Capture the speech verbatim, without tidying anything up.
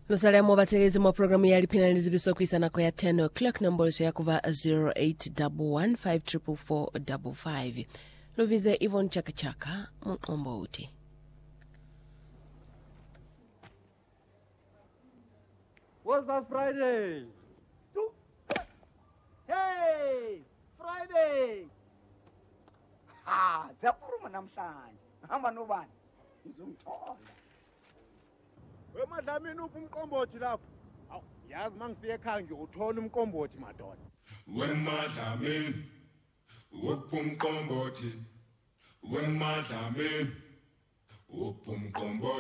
Lusalemo bathekezi mo program ya liphina lizibiso kwisana kwa ya ten o'clock numbers yakuva zero eight one one five four four five five. Lovize Yvonne Chakachaka Mqomboti. What's up Friday? Hey, Friday. Ha, ziyaphuma namhlanje. Hamba nobani? Ngizomthola. Wemadlamini uphi umqombothi lapho? Awu, yazi mangifike ekhaya ngiyothola umqombothi madoda. Wemadlamini uphi umqombothi? Wemadlamini uphi umqombothi?